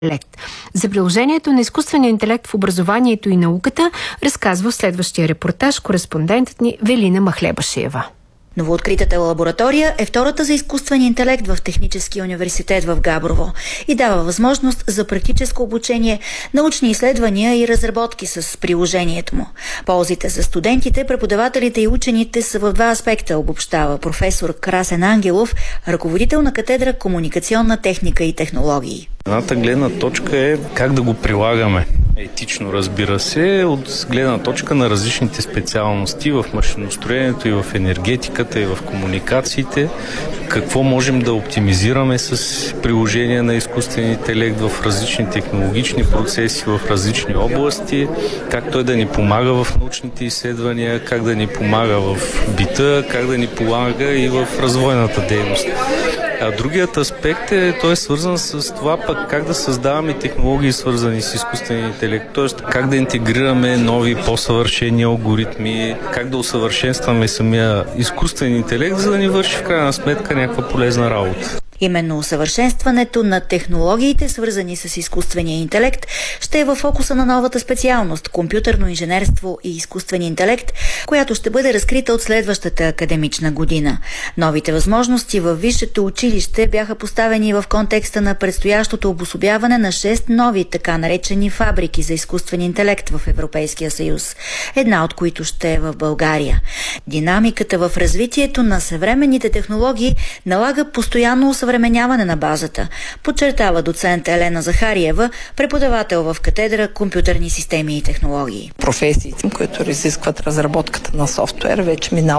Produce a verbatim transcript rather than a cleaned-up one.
интелект. За приложението на изкуствения интелект в образованието и науката разказва в следващия репортаж кореспондентът ни Велина Махлебашиева. Новооткритата лаборатория е втората за изкуствен интелект в Техническия университет в Габрово и дава възможност за практическо обучение, научни изследвания и разработки с приложението му. Ползите за студентите, преподавателите и учените са в два аспекта, обобщава професор Красен Ангелов, ръководител на катедра Комуникационна техника и технологии. Едната гледна точка е как да го прилагаме. Етично, разбира се, от гледна точка на различните специалности в машиностроението и в енергетиката и в комуникациите. Какво можем да оптимизираме с приложение на изкуствен интелект в различни технологични процеси, в различни области, как той да ни помага в научните изследвания, как да ни помага в бита, как да ни помага и в развойната дейност. А другият аспект е, той е свързан с това пък как да създаваме технологии, свързани с изкуствен интелект, т.е. как да интегрираме нови, по-съвършени алгоритми, как да усъвършенстваме самия изкуствен интелект, за да ни върши в крайна сметка някаква полезна работа. Именно усъвършенстването на технологиите, свързани с изкуствения интелект, ще е във фокуса на новата специалност – компютърно инженерство и изкуствен интелект, която ще бъде разкрита от следващата академична година. Новите възможности във висшето училище бяха поставени в контекста на предстоящото обособяване на шест нови така наречени фабрики за изкуствен интелект в Европейския съюз, една от които ще е в България. Динамиката в развитието на съвременните технологии налага постоянно усъвременяване Съвременяване на базата, подчертава доцент Елена Захариева, преподавател в катедра Компютърни системи и технологии. Професиите, които изискват разработката на софтуер, вече минават